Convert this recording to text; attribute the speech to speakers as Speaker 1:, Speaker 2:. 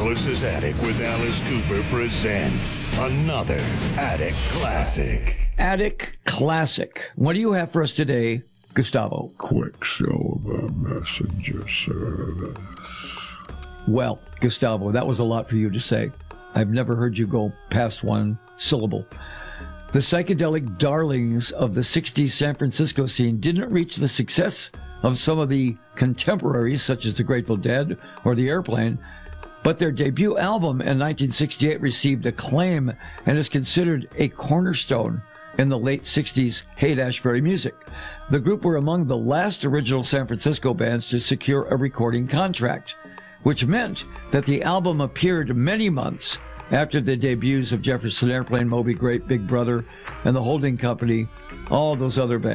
Speaker 1: Alice's Attic with Alice Cooper presents another Attic Classic.
Speaker 2: Attic Classic. What do you have for us today, Gustavo?
Speaker 3: Quicksilver Messenger Service.
Speaker 2: Well, Gustavo, that was a lot for you to say. I've never heard you go past one syllable. The psychedelic darlings of the 60s San Francisco scene didn't reach the success of some of the contemporaries, such as the Grateful Dead or the Airplane, but their debut album in 1968 received acclaim and is considered a cornerstone in the late 60s Haight-Ashbury music. The group were among the last original San Francisco bands to secure a recording contract, which meant that the album appeared many months after the debuts of Jefferson Airplane, Moby Grape, Big Brother, and the Holding Company, all those other bands.